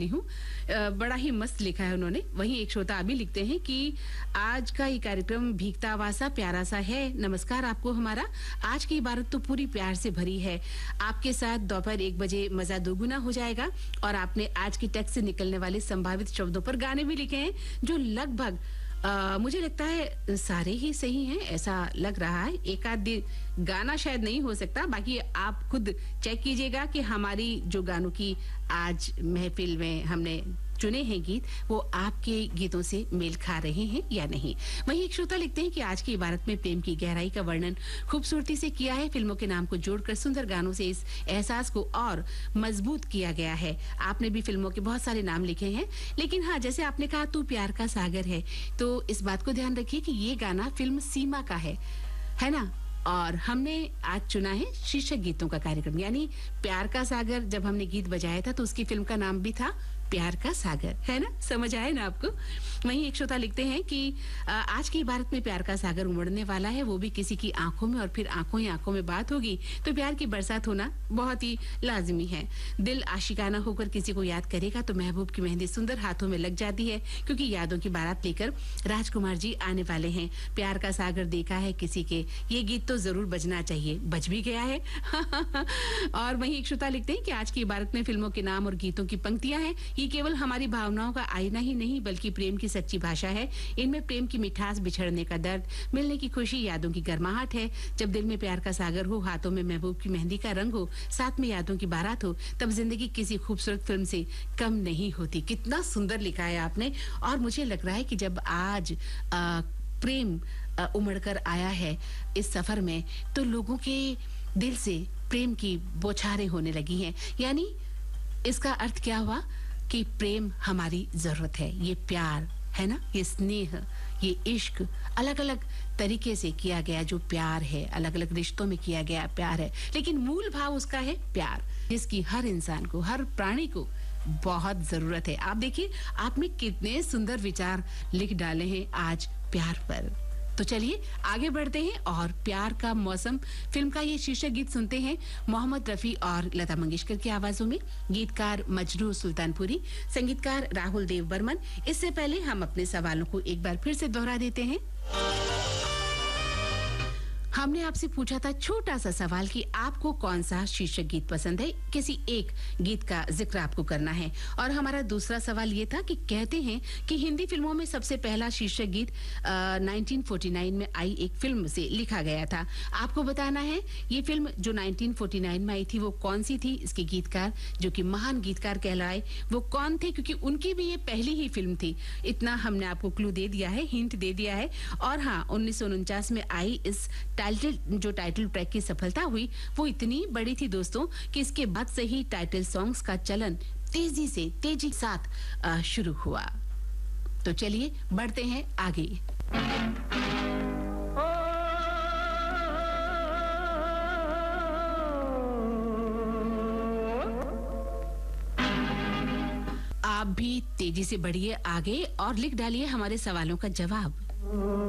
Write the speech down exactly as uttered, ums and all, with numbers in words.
वाली हूँ। बड़ा ही मस्त लिखा है उन्होंने। वहीं एक श्रोता अभी लिखते हैं कि आज का ये कार्यक्रम भीगता हुआ सा प्यारा सा है। नमस्कार आपको हमारा। आज की इबारत तो पूरी प्यार से भरी है। आपके साथ दोपहर एक बजे मजा दोगुना हो जाएगा। और आपने आज की टेक्स्ट से निकलने वाले संभावित शब्दों पर गाने भी लिखे हैं जो लगभग आ, मुझे लगता है सारे ही सही हैं, ऐसा लग रहा है। एक आध दिन गाना शायद नहीं हो सकता, बाकी आप खुद चेक कीजिएगा कि हमारी जो गानों की आज महफिल में हमने चुने हैं गीत, वो आपके गीतों से मेल खा रहे हैं या नहीं। वहीं एक श्रोता लिखते हैं कि आज की इबारत में प्रेम की गहराई का वर्णन खूबसूरती से किया है। फिल्मों के नाम को जोड़कर सुंदर गानों से इस एहसास को और मजबूत किया गया है। आपने भी फिल्मों के बहुत सारे नाम लिखे हैं, लेकिन हाँ, जैसे आपने कहा तू प्यार का सागर है, तो इस बात को ध्यान रखिए कि ये गाना फिल्म सीमा का है, है ना। और हमने आज चुना है शीर्षक गीतों का कार्यक्रम, यानी प्यार का सागर। जब हमने गीत बजाया था तो उसकी फिल्म का नाम भी था प्यार का सागर, है ना। समझ आए ना आपको। वहीं एक श्रोता लिखते हैं कि आज की इबारत में प्यार का सागर उमड़ने वाला है, वो भी किसी की आंखों में, और फिर आंखों ही आंखों में बात होगी तो प्यार की बरसात होना बहुत ही लाजिमी है। दिल आशिकाना होकर किसी को याद करेगा तो महबूब की मेहंदी सुंदर हाथों में लग जाती है, क्योंकि यादों की बारात लेकर राजकुमार जी आने वाले हैं। प्यार का सागर देखा है किसी के, ये गीत तो जरूर बजना चाहिए, बज भी गया है। और वहीं एक श्रोता लिखते हैं कि आज की इबारत में फिल्मों के नाम और गीतों की पंक्तियां हैं। ये केवल हमारी भावनाओं का आईना ही नहीं, बल्कि प्रेम की सच्ची भाषा है। इनमें प्रेम की मिठास, बिछड़ने का दर्द, मिलने की खुशी, यादों की गर्माहट है। जब दिल में प्यार का सागर हो, हाथों में महबूब की मेहंदी का रंग हो, साथ में यादों की बारात हो, तब जिंदगी किसी खूबसूरत फिल्म से कम नहीं होती। कितना सुंदर लिखा है आपने। और मुझे लग रहा है कि जब आज आ, प्रेम उमड़कर आया है इस सफर में, तो लोगों के दिल से प्रेम की बौछारें होने लगी हैं। यानी इसका अर्थ क्या हुआ कि प्रेम हमारी जरूरत है। ये प्यार है ना, ये स्नेह, ये इश्क अलग अलग तरीके से किया गया जो प्यार है, अलग अलग रिश्तों में किया गया प्यार है, लेकिन मूल भाव उसका है प्यार, जिसकी हर इंसान को, हर प्राणी को बहुत जरूरत है। आप देखिए, आपने कितने सुंदर विचार लिख डाले हैं आज प्यार पर। तो चलिए आगे बढ़ते हैं और प्यार का मौसम फिल्म का ये शीर्षक गीत सुनते हैं मोहम्मद रफी और लता मंगेशकर की आवाजों में। गीतकार मजरू सुल्तानपुरी, संगीतकार राहुल देव बर्मन। इससे पहले हम अपने सवालों को एक बार फिर से दोहरा देते हैं। हमने आपसे पूछा था छोटा सा सवाल कि आपको कौन सा शीर्षक गीत पसंद है, किसी एक गीत का जिक्र आपको करना है। और हमारा दूसरा सवाल ये था कि कहते हैं कि हिंदी फिल्मों में सबसे पहला शीर्षक गीत आ, उन्नीस सौ उनचास में आई एक फिल्म से लिखा गया था। आपको बताना है ये फिल्म जो उन्नीस सौ उनचास में आई थी वो कौन सी थी, इसके गीतकार जो कि महान गीतकार कहलाए वो कौन थे, क्योंकि उनकी भी ये पहली ही फिल्म थी। इतना हमने आपको क्लू दे दिया है, हिंट दे दिया है। और हाँ, उन्नीस सौ उनचास में आई इस टाइटल जो टाइटल ट्रैक की सफलता हुई वो इतनी बड़ी थी दोस्तों कि इसके बाद से ही टाइटल सॉन्ग्स का चलन तेजी से तेजी के साथ शुरू हुआ। तो चलिए बढ़ते हैं आगे। आप भी तेजी से बढ़िए आगे और लिख डालिए हमारे सवालों का जवाब।